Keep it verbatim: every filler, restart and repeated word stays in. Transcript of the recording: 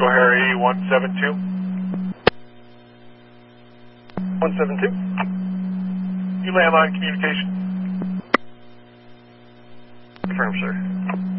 Harry one seven two. one seven two. You landline communication. Confirm, sir.